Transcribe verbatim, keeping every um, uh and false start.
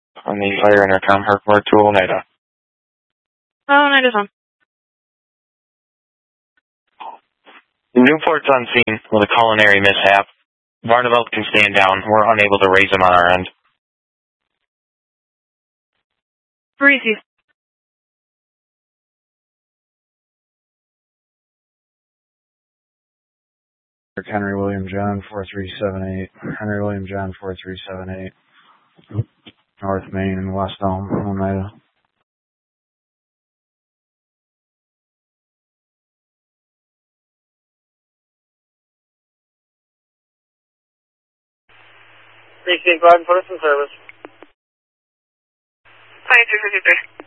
On the fire intercom, Harcourt to Oneida. Oh, Oneida's on. Newport's on scene with a culinary mishap. Varnavelt can stand down. We're unable to raise him on our end. Parisi. Henry William John four three seven eight. Henry William John four three seven eight. North Main and West Elm, Oneida. Precinct five, put us in service. five three fifty-three.